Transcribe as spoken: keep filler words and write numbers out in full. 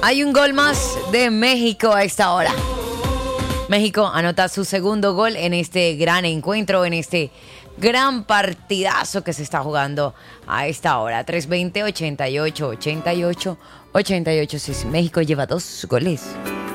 Hay un gol más de México a esta hora. México anota su segundo gol en este gran encuentro, en este gran partidazo que se está jugando a esta hora. tres veinte, ochenta y ocho, ochenta y ocho, ochenta y ocho. Sí, México lleva dos goles.